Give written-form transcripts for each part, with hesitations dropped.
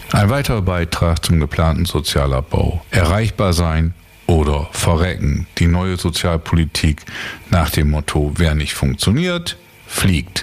Ein weiterer Beitrag zum geplanten Sozialabbau. Erreichbar sein oder verrecken. Die neue Sozialpolitik nach dem Motto, wer nicht funktioniert, fliegt.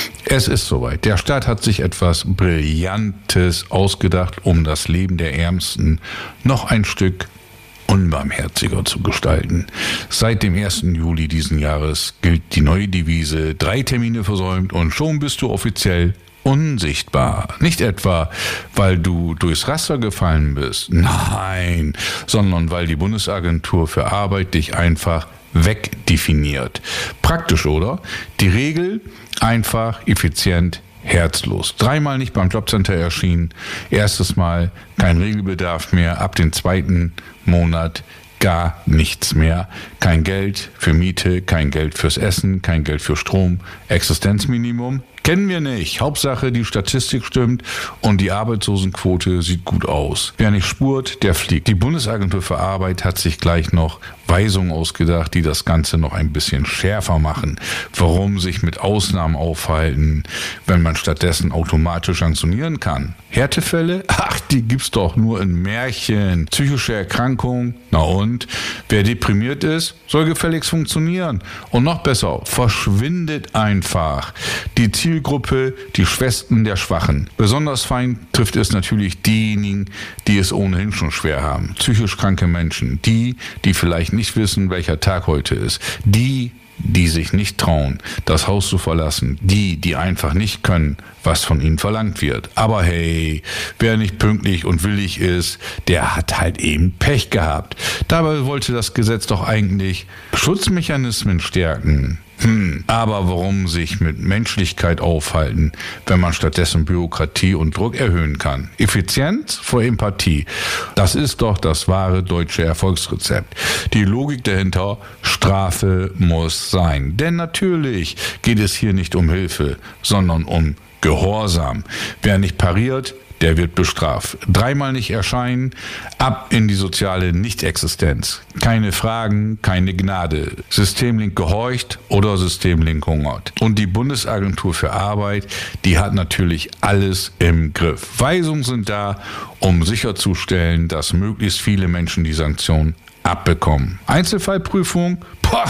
Es ist soweit. Der Staat hat sich etwas Brillantes ausgedacht, um das Leben der Ärmsten noch ein Stück unbarmherziger zu gestalten. Seit dem 1. Juli diesen Jahres gilt die neue Devise: 3 Termine versäumt und schon bist du offiziell unsichtbar. Nicht etwa, weil du durchs Raster gefallen bist. Nein, sondern weil die Bundesagentur für Arbeit dich einfach wegdefiniert. Praktisch, oder? Die Regel: einfach, effizient, herzlos. 3-mal nicht beim Jobcenter erschienen. Erstes Mal kein Regelbedarf mehr. Ab dem 2. Monat gar nichts mehr. Kein Geld für Miete, kein Geld fürs Essen, kein Geld für Strom. Existenzminimum kennen wir nicht. Hauptsache, die Statistik stimmt und die Arbeitslosenquote sieht gut aus. Wer nicht spurt, der fliegt. Die Bundesagentur für Arbeit hat sich gleich noch Weisungen ausgedacht, die das Ganze noch ein bisschen schärfer machen. Warum sich mit Ausnahmen aufhalten, wenn man stattdessen automatisch sanktionieren kann? Härtefälle? Ach, die gibt's doch nur in Märchen. Psychische Erkrankung? Na und? Wer deprimiert ist, soll gefälligst funktionieren. Und noch besser, verschwindet einfach. Die Zielgruppe, die Schwestern der Schwachen. Besonders fein trifft es natürlich diejenigen, die es ohnehin schon schwer haben. Psychisch kranke Menschen. Die vielleicht nicht wissen, welcher Tag heute ist. Die sich nicht trauen, das Haus zu verlassen. Die einfach nicht können, was von ihnen verlangt wird. Aber hey, wer nicht pünktlich und willig ist, der hat halt eben Pech gehabt. Dabei wollte das Gesetz doch eigentlich Schutzmechanismen stärken. Aber warum sich mit Menschlichkeit aufhalten, wenn man stattdessen Bürokratie und Druck erhöhen kann? Effizienz vor Empathie. Das ist doch das wahre deutsche Erfolgsrezept. Die Logik dahinter: Strafe muss sein. Denn natürlich geht es hier nicht um Hilfe, sondern um Gehorsam. Wer nicht pariert, der wird bestraft. 3-mal nicht erscheinen, ab in die soziale Nichtexistenz. Keine Fragen, keine Gnade. Systemlink gehorcht oder Systemlink hungert. Und die Bundesagentur für Arbeit, die hat natürlich alles im Griff. Weisungen sind da, um sicherzustellen, dass möglichst viele Menschen die Sanktionen abbekommen. Einzelfallprüfung?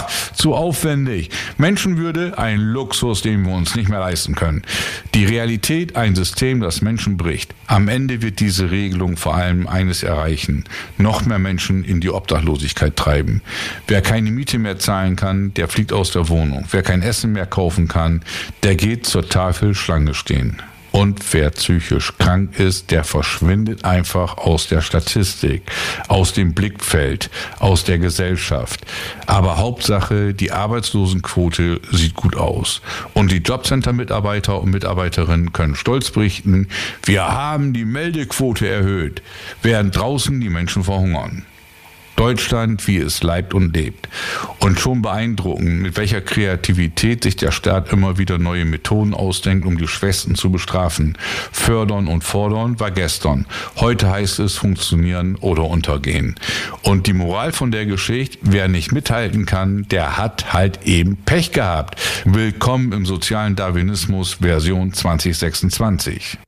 Zu aufwendig. Menschenwürde? Ein Luxus, den wir uns nicht mehr leisten können. Die Realität: ein System, das Menschen bricht. Am Ende wird diese Regelung vor allem eines erreichen: noch mehr Menschen in die Obdachlosigkeit treiben. Wer keine Miete mehr zahlen kann, der fliegt aus der Wohnung. Wer kein Essen mehr kaufen kann, der geht zur Tafel Schlange stehen. Und wer psychisch krank ist, der verschwindet einfach aus der Statistik, aus dem Blickfeld, aus der Gesellschaft. Aber Hauptsache, die Arbeitslosenquote sieht gut aus. Und die Jobcenter-Mitarbeiter und Mitarbeiterinnen können stolz berichten: wir haben die Meldequote erhöht, während draußen die Menschen verhungern. Deutschland, wie es leibt und lebt. Und schon beeindruckend, mit welcher Kreativität sich der Staat immer wieder neue Methoden ausdenkt, um die Schwächsten zu bestrafen. Fördern und fordern war gestern. Heute heißt es funktionieren oder untergehen. Und die Moral von der Geschichte: wer nicht mithalten kann, der hat halt eben Pech gehabt. Willkommen im sozialen Darwinismus Version 2026.